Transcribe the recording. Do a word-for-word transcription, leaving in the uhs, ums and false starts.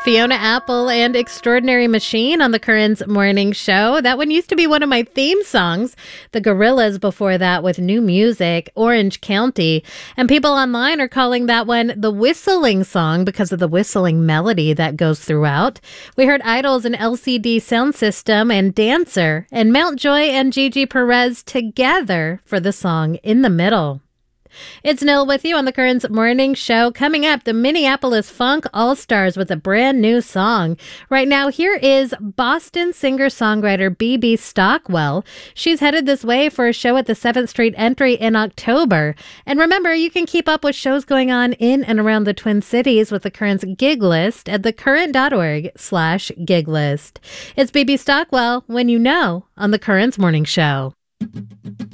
Fiona Apple and Extraordinary Machine on the Currents Morning Show. That one used to be one of my theme songs. The Gorillaz before that with new music, Orange County. And people online are calling that one the whistling song because of the whistling melody that goes throughout. We heard Idols and L C D Sound System and Dancer and Mountjoy and Gigi Perez together for the song In the Middle. It's Nil with you on the Currents Morning Show. Coming up, the Minneapolis Funk All-Stars with a brand new song. Right now, here is Boston singer-songwriter B B Stockwell. She's headed this way for a show at the seventh Street Entry in October. And remember, you can keep up with shows going on in and around the Twin Cities with the Currents gig list at thecurrent.org slash gig list. It's B B Stockwell, When You Know, on the Currents Morning Show.